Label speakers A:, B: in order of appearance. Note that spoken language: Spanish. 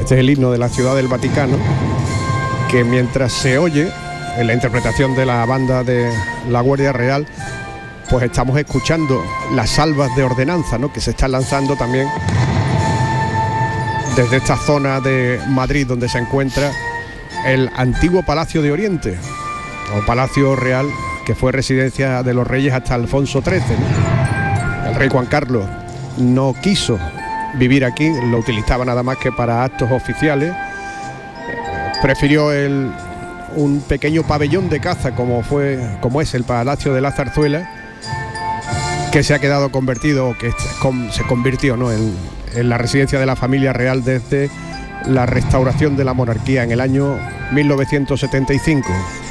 A: Este es el himno de la Ciudad del Vaticano, que mientras se oye en la interpretación de la banda de la Guardia Real, pues estamos escuchando las salvas de ordenanza, ¿no?, que se están lanzando también desde esta zona de Madrid, donde se encuentra el antiguo Palacio de Oriente, o Palacio Real, que fue residencia de los reyes hasta Alfonso XIII, ¿no? El rey Juan Carlos no quiso vivir aquí, lo utilizaba nada más que para actos oficiales. Prefirió un pequeño pabellón de caza como es el Palacio de la Zarzuela, que se ha quedado convertido, que se convirtió, ¿no?, en la residencia de la familia real desde la restauración de la monarquía en el año 1975.